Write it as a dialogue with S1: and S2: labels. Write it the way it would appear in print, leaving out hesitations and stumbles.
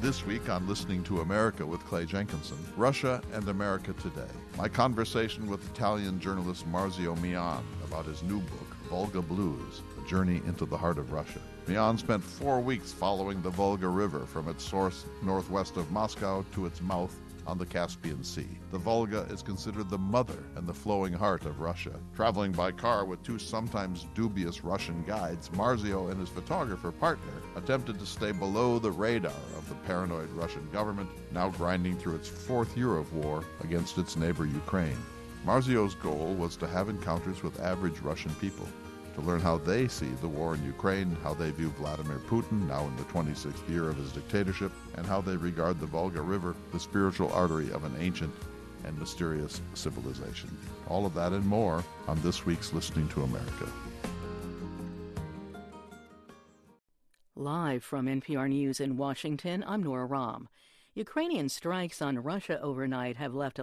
S1: This week on Listening to America with Clay Jenkinson, Russia and America Today. My conversation with Italian journalist Marzio Mian about his new book, Volga Blues, A Journey into the Heart of Russia. Mian spent 4 weeks following the Volga River from its source northwest of Moscow to its mouth on the Caspian Sea. The Volga is considered the mother and the flowing heart of Russia. Traveling by car with two sometimes dubious Russian guides, Marzio and his photographer partner attempted to stay below the radar of the paranoid Russian government, now grinding through its fourth year of war against its neighbor Ukraine. Marzio's goal was to have encounters with average Russian people, to learn how they see the war in Ukraine, how they view Vladimir Putin, now in the 26th year of his dictatorship, and how they regard the Volga River, the spiritual artery of an ancient and mysterious civilization. All of that and more on this week's Listening to America.
S2: Live from NPR News in Washington, I'm Nora Rahm. Ukrainian strikes on Russia overnight have left